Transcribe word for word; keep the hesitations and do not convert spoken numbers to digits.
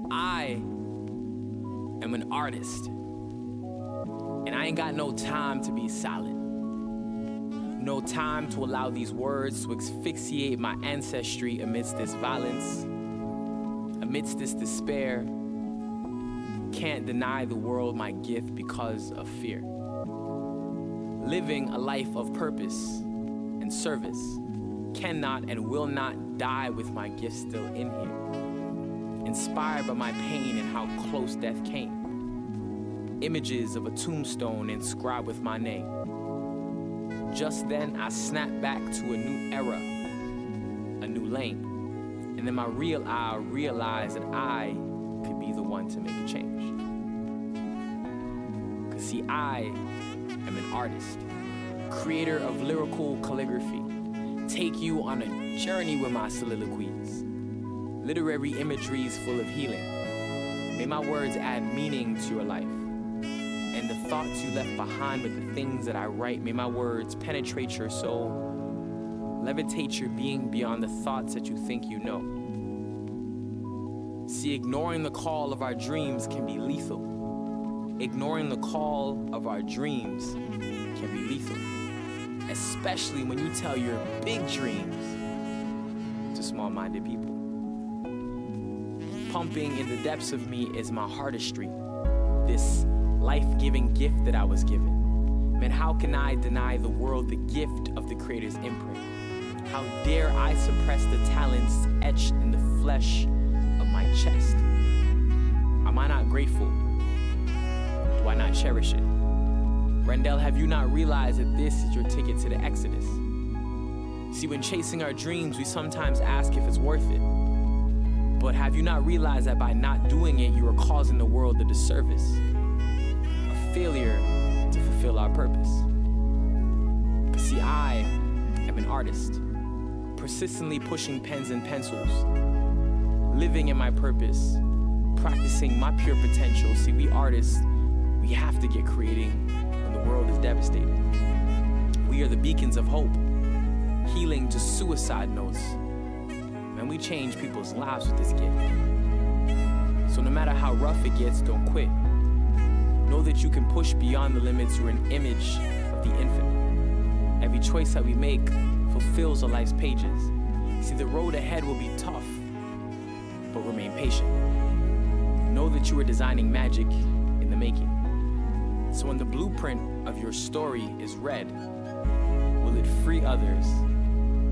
I am an artist, and I ain't got no time to be silent. No time to allow these words to asphyxiate my ancestry amidst this violence, amidst this despair. Can't deny the world my gift because of fear. Living a life of purpose and service cannot and will not die with my gift still in here. Inspired by my pain and how close death came. Images of a tombstone inscribed with my name. Just then I snapped back to a new era, a new lane. And then my real eye realized that I could be the one to make a change. Cause see, I am an artist, creator of lyrical calligraphy. Take you on a journey with my soliloquies. Literary imageries full of healing. May my words add meaning to your life. And the thoughts you left behind with the things that I write, may my words penetrate your soul, levitate your being beyond the thoughts that you think you know. See, ignoring the call of our dreams can be lethal. Ignoring the call of our dreams can be lethal. Especially when you tell your big dreams to small-minded people. Pumping in the depths of me is my artistry, this life-giving gift that I was given. Man, how can I deny the world the gift of the Creator's imprint? How dare I suppress the talents etched in the flesh of my chest? Am I not grateful? Do I not cherish it? Rendell, have you not realized that this is your ticket to the Exodus? See, when chasing our dreams, we sometimes ask if it's worth it. But have you not realized that by not doing it, you are causing the world a disservice? A failure to fulfill our purpose. But see, I am an artist, persistently pushing pens and pencils, living in my purpose, practicing my pure potential. See, we artists, we have to get creating when the world is devastated. We are the beacons of hope, healing to suicide notes. And we change people's lives with this gift. So no matter how rough it gets, don't quit. Know that you can push beyond the limits. You're an image of the infinite. Every choice that we make fulfills our life's pages. See, the road ahead will be tough, but remain patient. Know that you are designing magic in the making. So when the blueprint of your story is read, will it free others